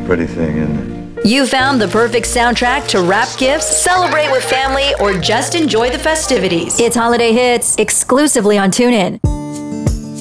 pretty thing, isn't it? You found the perfect soundtrack to wrap gifts, celebrate with family, or just enjoy the festivities. It's Holiday Hits exclusively on TuneIn.